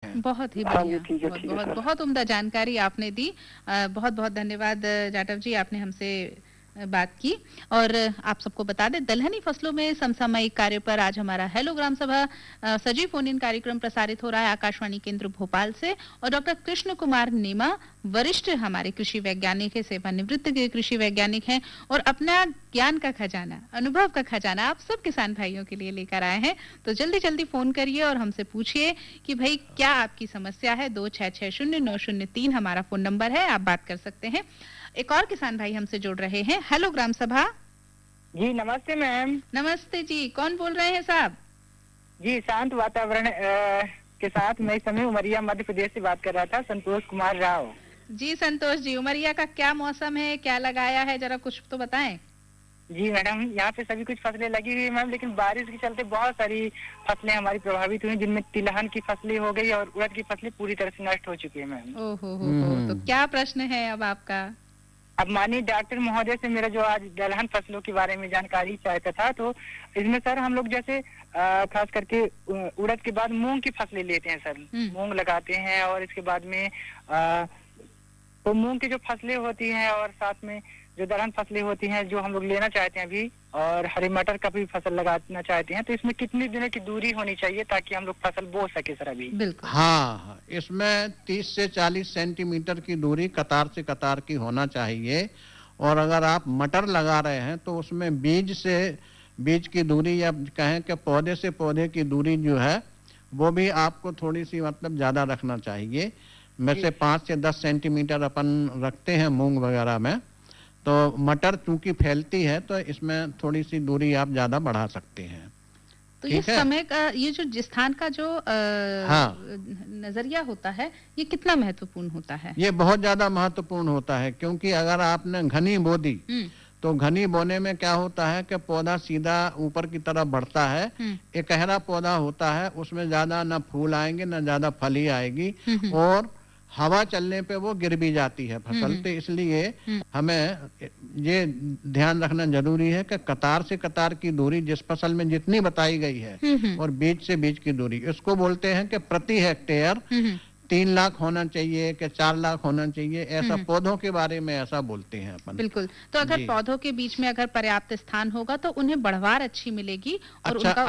हैं। बहुत ही हाँ जी, बढ़िया, ठीक है, बहुत ठीक है बहुत सर। बहुत उम्दा जानकारी आपने दी। बहुत बहुत धन्यवाद जाटव जी, आपने हमसे बात की। और आप सबको बता दें, दलहनी फसलों में समसामयिक कार्य पर आज हमारा हेलो ग्राम सभा सजीव फोन इन कार्यक्रम प्रसारित हो रहा है आकाशवाणी केंद्र भोपाल से। और डॉक्टर कृष्ण कुमार नेमा वरिष्ठ हमारे कृषि वैज्ञानिक है, सेवानिवृत्त के कृषि वैज्ञानिक हैं और अपना ज्ञान का खजाना, अनुभव का खजाना आप सब किसान भाइयों के लिए लेकर आए हैं। तो जल्दी जल्दी फोन करिए और हमसे पूछिए कि भाई क्या आपकी समस्या है। 26609003 हमारा फोन नंबर है, आप बात कर सकते हैं। एक और किसान भाई हमसे जुड़ रहे हैं। हेलो ग्राम सभा। जी नमस्ते मैम। नमस्ते जी, कौन बोल रहे हैं साहब? जी शांत वातावरण के साथ मैं इस समय उमरिया मध्य प्रदेश से बात कर रहा था, संतोष कुमार राव। जी संतोष जी, उमरिया का क्या मौसम है, क्या लगाया है, जरा कुछ तो बताएं। जी मैडम, यहाँ पे सभी कुछ फसलें लगी हुई है मैम, लेकिन बारिश के चलते बहुत सारी फसलें हमारी प्रभावित हुई, जिनमें तिलहन की फसलें हो गई और उड़द की फसलें पूरी तरह से नष्ट हो चुकी है मैम। ओहो तो क्या प्रश्न है अब आपका? अब माननीय डॉक्टर महोदय से मेरा जो आज दलहन फसलों के बारे में जानकारी चाहता था, तो इसमें सर हम लोग जैसे खास करके उड़द के बाद मूंग की फसलें लेते हैं सर, मूंग लगाते हैं और इसके बाद में तो मूंग की जो फसलें होती हैं और साथ में जो दलहन फसलें होती हैं जो हम लोग लेना चाहते हैं अभी, और हरी मटर का भी फसल लगाना चाहते हैं, तो इसमें कितनी दिनों की दूरी होनी चाहिए ताकि हम लोग फसल बो सके सर अभी? बिल्कुल। हाँ, इसमें 30 से 40 सेंटीमीटर की दूरी कतार से कतार की होना चाहिए। और अगर आप मटर लगा रहे हैं तो उसमें बीज की दूरी या कहें कि पौधे से पौधे की दूरी जो है वो भी आपको थोड़ी सी मतलब ज्यादा रखना चाहिए। में से 5 से 10 सेंटीमीटर अपन रखते हैं मूंग वगैरह में, तो मटर चूंकि फैलती है तो इसमें थोड़ी सी दूरी आप ज्यादा बढ़ा सकते हैं। तो ये समय का, ये जो जिस स्थान का जो नजरिया होता है, ये कितना महत्वपूर्ण होता है? ये बहुत ज्यादा महत्वपूर्ण होता है, क्योंकि अगर आपने घनी बो दी तो घनी बोने में क्या होता है कि पौधा सीधा ऊपर की तरफ बढ़ता है। एक गहरा पौधा होता है, उसमें ज्यादा ना फूल आएंगे ना ज्यादा फल ही आएगी, और हवा चलने पे वो गिर भी जाती है फसल। तो इसलिए हमें ये ध्यान रखना जरूरी है कि कतार से कतार की दूरी जिस फसल में जितनी बताई गई है और बीज से बीज की दूरी, इसको बोलते हैं कि प्रति हेक्टेयर 3 लाख होना चाहिए कि 4 लाख होना चाहिए, ऐसा पौधों के बारे में ऐसा बोलते हैं अपन। बिल्कुल। तो अगर पौधों के बीच में अगर पर्याप्त स्थान होगा तो उन्हें बढ़वार अच्छी मिलेगी और उनका